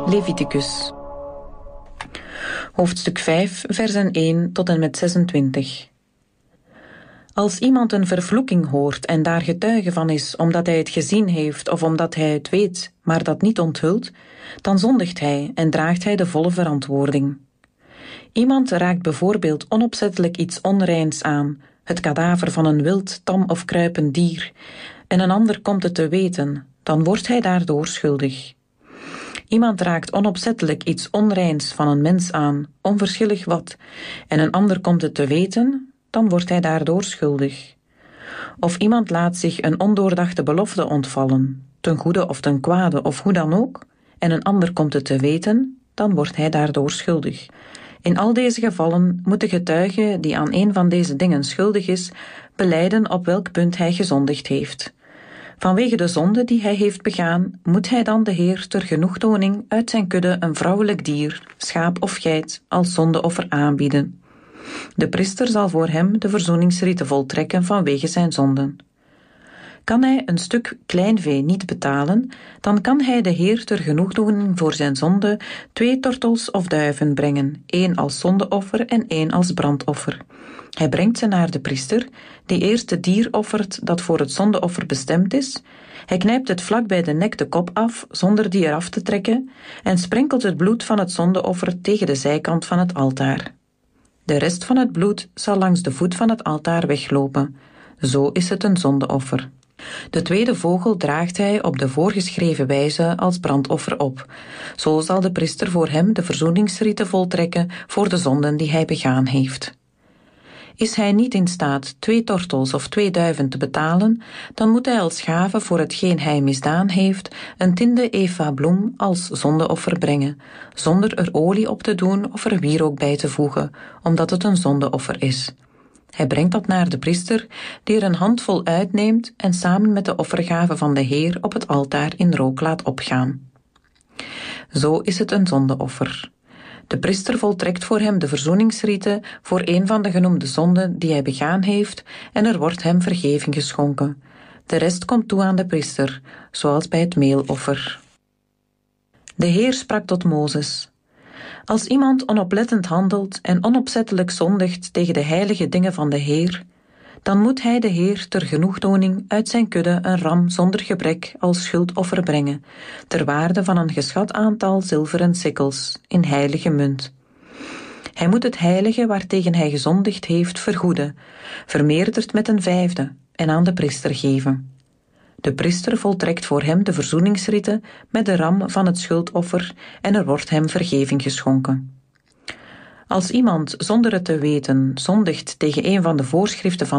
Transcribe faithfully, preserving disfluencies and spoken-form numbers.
Leviticus. Hoofdstuk vijf, versen één tot en met zesentwintig. Als iemand een vervloeking hoort en daar getuige van is, omdat hij het gezien heeft of omdat hij het weet, maar dat niet onthult, dan zondigt hij en draagt hij de volle verantwoording. Iemand raakt bijvoorbeeld onopzettelijk iets onreins aan, het kadaver van een wild, tam of kruipend dier, en een ander komt het te weten, dan wordt hij daardoor schuldig. Iemand raakt onopzettelijk iets onreins van een mens aan, onverschillig wat, en een ander komt het te weten, dan wordt hij daardoor schuldig. Of iemand laat zich een ondoordachte belofte ontvallen, ten goede of ten kwade of hoe dan ook, en een ander komt het te weten, dan wordt hij daardoor schuldig. In al deze gevallen moet de getuige die aan een van deze dingen schuldig is, belijden op welk punt hij gezondigd heeft. Vanwege de zonde die hij heeft begaan, moet hij dan de Heer ter genoegdoening uit zijn kudde een vrouwelijk dier, schaap of geit, als zondeoffer aanbieden. De priester zal voor hem de verzoeningsrite voltrekken vanwege zijn zonden. Kan hij een stuk klein vee niet betalen, dan kan hij de Heer ter genoegdoening voor zijn zonde twee tortels of duiven brengen, één als zondeoffer en één als brandoffer. Hij brengt ze naar de priester, die eerst het dier offert dat voor het zondeoffer bestemd is. Hij knijpt het vlak bij de nek de kop af, zonder die eraf te trekken, en sprenkelt het bloed van het zondeoffer tegen de zijkant van het altaar. De rest van het bloed zal langs de voet van het altaar weglopen. Zo is het een zondeoffer. De tweede vogel draagt hij op de voorgeschreven wijze als brandoffer op. Zo zal de priester voor hem de verzoeningsrite voltrekken voor de zonden die hij begaan heeft. Is hij niet in staat twee tortels of twee duiven te betalen, dan moet hij als gave voor hetgeen hij misdaan heeft een tinde eva bloem als zondeoffer brengen, zonder er olie op te doen of er wierook bij te voegen, omdat het een zondeoffer is. Hij brengt dat naar de priester, die er een handvol uitneemt en samen met de offergave van de Heer op het altaar in rook laat opgaan. Zo is het een zondeoffer. De priester voltrekt voor hem de verzoeningsrite voor een van de genoemde zonden die hij begaan heeft en er wordt hem vergeving geschonken. De rest komt toe aan de priester, zoals bij het meeloffer. De Heer sprak tot Mozes: Als iemand onoplettend handelt en onopzettelijk zondigt tegen de heilige dingen van de Heer, dan moet hij de Heer ter genoegdoening uit zijn kudde een ram zonder gebrek als schuldoffer brengen, ter waarde van een geschat aantal zilveren sikkels, in heilige munt. Hij moet het heilige waartegen hij gezondigd heeft vergoeden, vermeerderd met een vijfde, en aan de priester geven. De priester voltrekt voor hem de verzoeningsrite met de ram van het schuldoffer en er wordt hem vergeving geschonken. Als iemand zonder het te weten zondigt tegen een van de voorschriften van